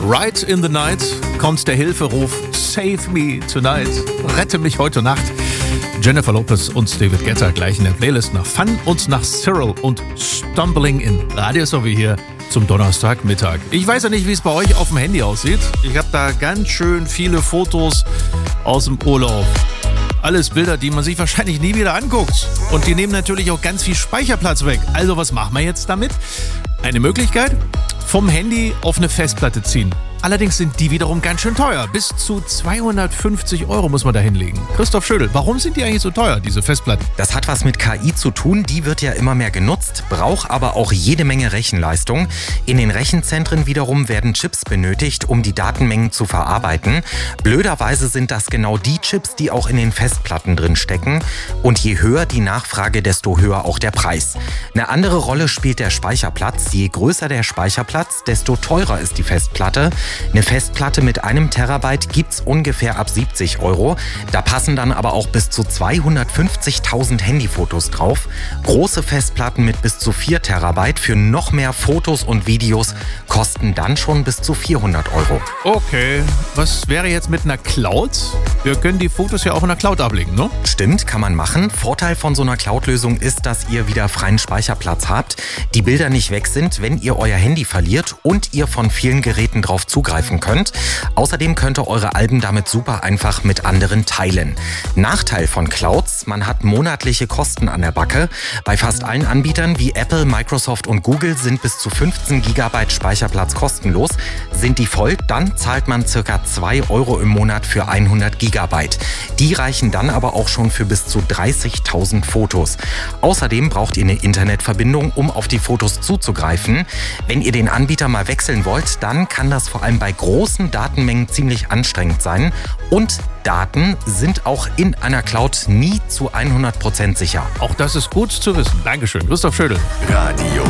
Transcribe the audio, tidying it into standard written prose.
Right in the Night kommt der Hilferuf Save me tonight. Rette mich heute Nacht. Jennifer Lopez und David Guetta gleich in der Playlist nach Fun und nach Cyril und Stumbling in. Radio ist so wie hier zum Donnerstagmittag. Ich weiß ja nicht, wie es bei euch auf dem Handy aussieht. Ich habe da ganz schön viele Fotos aus dem Urlaub. Alles Bilder, die man sich wahrscheinlich nie wieder anguckt. Und die nehmen natürlich auch ganz viel Speicherplatz weg. Also was machen wir jetzt damit? Eine Möglichkeit? Vom Handy auf eine Festplatte ziehen. Allerdings sind die wiederum ganz schön teuer. Bis zu 250 € muss man da hinlegen. Christoph Schödel, warum sind die eigentlich so teuer, diese Festplatten? Das hat was mit KI zu tun. Die wird ja immer mehr genutzt, braucht aber auch jede Menge Rechenleistung. In den Rechenzentren wiederum werden Chips benötigt, um die Datenmengen zu verarbeiten. Blöderweise sind das genau die Chips, die auch in den Festplatten drin stecken. Und je höher die Nachfrage, desto höher auch der Preis. Eine andere Rolle spielt der Speicherplatz. Je größer der Speicherplatz, desto teurer ist die Festplatte. Eine Festplatte mit 1 Terabyte gibt's ungefähr ab 70 €. Da passen dann aber auch bis zu 250.000 Handyfotos drauf. Große Festplatten mit bis zu 4 Terabyte für noch mehr Fotos und Videos kosten dann schon bis zu 400 €. Okay, was wäre jetzt mit einer Cloud? Wir können die Fotos ja auch in der Cloud ablegen, ne? Stimmt, kann man machen. Vorteil von so einer Cloud-Lösung ist, dass ihr wieder freien Speicherplatz habt, die Bilder nicht weg sind, wenn ihr euer Handy verliert und ihr von vielen Geräten drauf zugreifen könnt. Außerdem könnt ihr eure Alben damit super einfach mit anderen teilen. Nachteil von Clouds, man hat monatliche Kosten an der Backe. Bei fast allen Anbietern wie Apple, Microsoft und Google sind bis zu 15 GB Speicherplatz kostenlos. Sind die voll, dann zahlt man ca. 2 € im Monat für 100 GB. Die reichen dann aber auch schon für bis zu 30.000 Fotos. Außerdem braucht ihr eine Internetverbindung, um auf die Fotos zuzugreifen. Wenn ihr den Anbieter mal wechseln wollt, dann kann das vor allem bei großen Datenmengen ziemlich anstrengend sein. Und Daten sind auch in einer Cloud nie zu 100% sicher. Auch das ist gut zu wissen. Dankeschön, Christoph Schödel. Radio